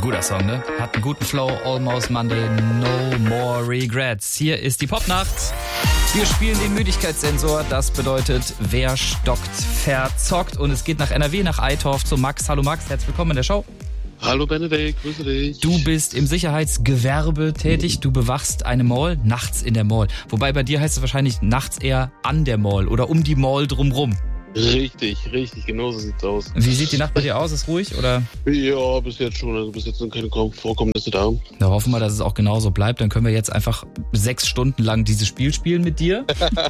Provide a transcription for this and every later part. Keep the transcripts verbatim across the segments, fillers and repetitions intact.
Guter Song, ne? Hat einen guten Flow, Almost Monday, no more regrets. Hier ist die Popnacht. Wir spielen den Müdigkeitssensor, das bedeutet, wer stockt, verzockt. Und es geht nach N R W, nach Eitorf zu Max. Hallo Max, herzlich willkommen in der Show. Hallo Benedikt, grüße dich. Du bist im Sicherheitsgewerbe tätig, du bewachst eine Mall, nachts in der Mall. Wobei bei dir heißt es wahrscheinlich nachts eher an der Mall oder um die Mall drumrum. Richtig, richtig, genau so sieht's aus. Wie sieht die Nacht bei dir aus? Ist ruhig oder? Ja, bis jetzt schon. Also bis jetzt sind keine Vorkommnisse da. Na, hoffen wir, dass es auch genauso bleibt. Dann können wir jetzt einfach sechs Stunden lang dieses Spiel spielen mit dir.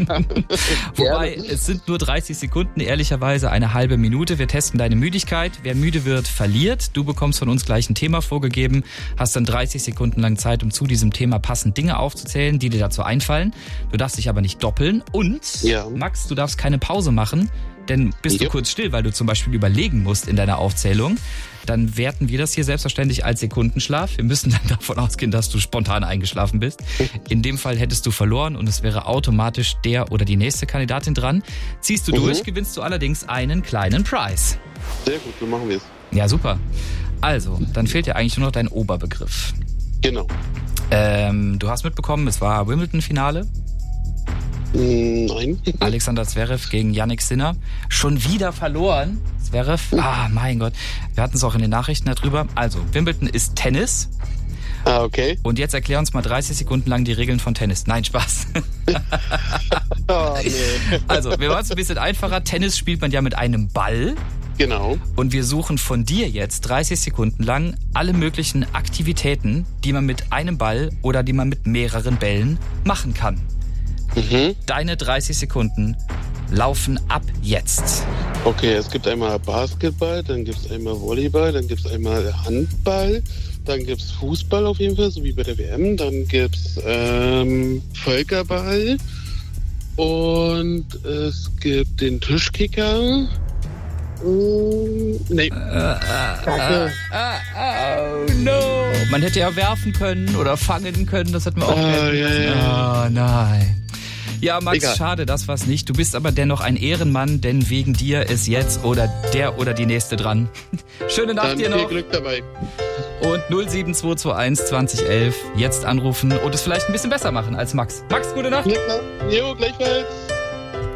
Wobei, es sind nur dreißig Sekunden, ehrlicherweise eine halbe Minute. Wir testen deine Müdigkeit. Wer müde wird, verliert. Du bekommst von uns gleich ein Thema vorgegeben. Hast dann dreißig Sekunden lang Zeit, um zu diesem Thema passend Dinge aufzuzählen, die dir dazu einfallen. Du darfst dich aber nicht doppeln. Und, ja. Max, du darfst keine Pause machen. Denn bist ja. du kurz still, weil du zum Beispiel überlegen musst in deiner Aufzählung, dann werten wir das hier selbstverständlich als Sekundenschlaf. Wir müssen dann davon ausgehen, dass du spontan eingeschlafen bist. In dem Fall hättest du verloren und es wäre automatisch der oder die nächste Kandidatin dran. Ziehst du mhm. durch, gewinnst du allerdings einen kleinen Preis. Sehr gut, so machen wir es. Ja, super. Also, dann fehlt dir eigentlich nur noch dein Oberbegriff. Genau. Ähm, du hast mitbekommen, es war Wimbledon-Finale. Nein. Alexander Zverev gegen Jannik Sinner. Schon wieder verloren. Zverev, ah, mein Gott. Wir hatten es auch in den Nachrichten darüber. Also, Wimbledon ist Tennis. Ah, okay. Und jetzt erklär uns mal dreißig Sekunden lang die Regeln von Tennis. Nein, Spaß. Oh, nee. Also, wir machen es ein bisschen einfacher. Tennis spielt man ja mit einem Ball. Genau. Und wir suchen von dir jetzt dreißig Sekunden lang alle möglichen Aktivitäten, die man mit einem Ball oder die man mit mehreren Bällen machen kann. Mhm. Deine dreißig Sekunden laufen ab jetzt. Okay, es gibt einmal Basketball, dann gibt es einmal Volleyball, dann gibt es einmal Handball, dann gibt es Fußball auf jeden Fall, so wie bei der W M, dann gibt es ähm, Völkerball und es gibt den Tischkicker. Mm, nee. Uh, uh, uh, uh, oh no. Man hätte ja werfen können oder fangen können, das hätten wir auch uh, gerne. ja, ja. Oh nein. Ja, Max, Egal. Schade, das war's nicht. Du bist aber dennoch ein Ehrenmann, denn wegen dir ist jetzt oder der oder die nächste dran. Schöne Nacht Dann dir noch. viel Glück dabei. Und null sieben zwei zwei eins zwanzig elf jetzt anrufen und es vielleicht ein bisschen besser machen als Max. Max, gute Nacht. Ja, klar. Jo, gleichfalls.